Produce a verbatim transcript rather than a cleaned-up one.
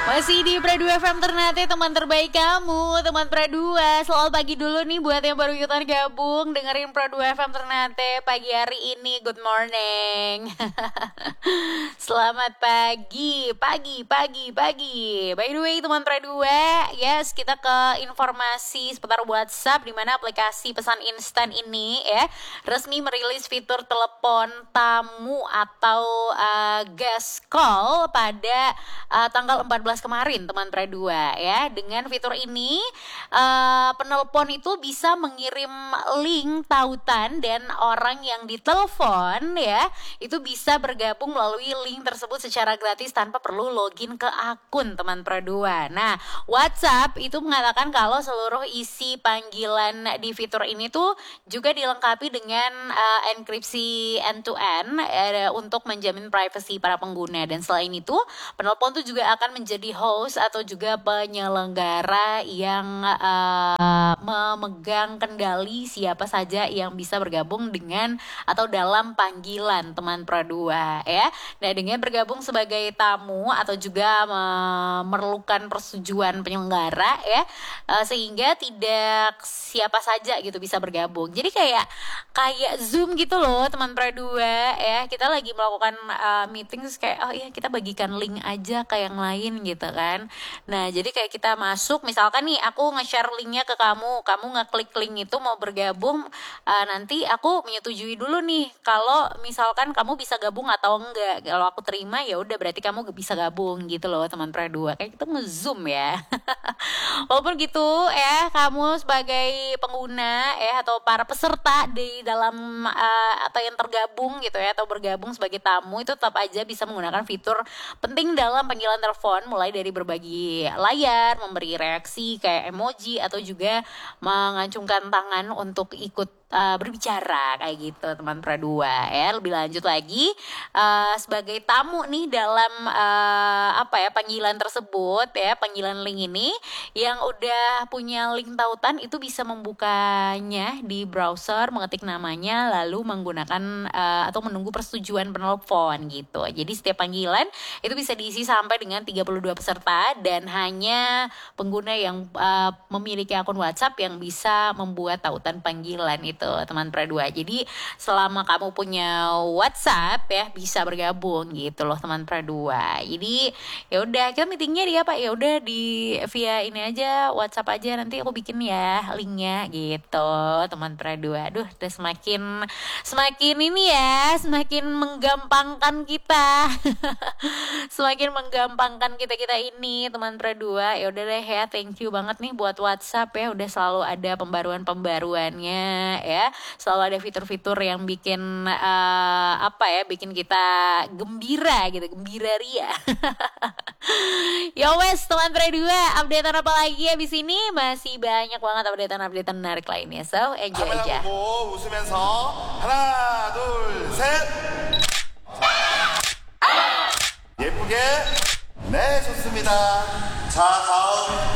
Masih di Pradua F M Ternate, teman terbaik kamu, teman Pradua. Selamat pagi dulu nih buat yang baru ikutan gabung dengerin Pradua F M Ternate pagi hari ini. Good morning. Selamat pagi, pagi, pagi, pagi. By the way, teman Pradua, yes, kita ke informasi seputar WhatsApp, di mana aplikasi pesan instan ini ya resmi merilis fitur telepon tamu atau uh, guest call pada uh, tanggal empat belas kemarin, teman Pradua ya. Dengan fitur ini uh, penelpon itu bisa mengirim link tautan dan orang yang ditelepon ya itu bisa bergabung melalui link tersebut secara gratis tanpa perlu login ke akun, teman Pradua. Nah, WhatsApp itu mengatakan kalau seluruh isi panggilan di fitur ini tuh juga dilengkapi dengan uh, enkripsi end to end uh, untuk menjamin privasi para pengguna. Dan selain itu, penelpon tuh juga akan menjadi host atau juga penyelenggara yang uh, memegang kendali siapa saja yang bisa bergabung dengan atau dalam panggilan, teman Pradua ya. Nah, dengan bergabung sebagai tamu atau juga memerlukan persetujuan penyelenggara ya, uh, sehingga tidak siapa saja gitu bisa bergabung. Jadi kayak kayak Zoom gitu loh, teman Pradua ya. Kita lagi melakukan uh, meeting terus kayak oh iya kita bagikan link aja ke yang lain gitu kan. Nah, jadi kayak kita masuk, misalkan nih aku nge-share linknya ke kamu, kamu ngeklik link itu mau bergabung, uh, nanti aku menyetujui dulu nih kalau misalkan kamu bisa gabung atau enggak. Kalau aku terima ya udah berarti kamu bisa gabung gitu loh, teman Pradua. Kayak kita nge-zoom ya. Walaupun gitu ya, kamu sebagai pengguna ya atau para peserta di dalam uh, atau yang tergabung gitu ya atau bergabung sebagai tamu itu tetap aja bisa menggunakan fitur penting dalam panggilan telepon, mulai dari berbagi layar, memberi reaksi kayak emoji atau juga mengacungkan tangan untuk ikut Uh, berbicara kayak gitu, teman Pradua ya. Lebih lanjut lagi uh, sebagai tamu nih dalam uh, apa ya panggilan tersebut ya, panggilan link ini yang udah punya link tautan itu bisa membukanya di browser, mengetik namanya lalu menggunakan uh, atau menunggu persetujuan penelpon gitu. Jadi setiap panggilan itu bisa diisi sampai dengan tiga puluh dua peserta dan hanya pengguna yang uh, memiliki akun WhatsApp yang bisa membuat tautan panggilan itu, teman Pradua. Jadi selama kamu punya WhatsApp ya bisa bergabung gitu loh, teman Pradua. Jadi ya udah kita meetingnya di apa ya udah di via ini aja, WhatsApp aja, nanti aku bikin ya linknya gitu, teman Pradua. Aduh, udah semakin semakin ini ya, semakin menggampangkan kita. Semakin menggampangkan kita-kita ini, teman Pradua. Ya udah deh ya, thank you banget nih buat WhatsApp ya, udah selalu ada pembaruan-pembaruannya ya, selalu ada fitur-fitur yang bikin uh, apa ya, bikin kita gembira gitu, gembira ria. Yo wes, teman Pradua, updatean apa lagi abis ini? Masih banyak banget updatean-updatean menarik lainnya, so enjoy aja. 웃으면서 하나 둘 셋 예쁘게 네 좋습니다. 자 다음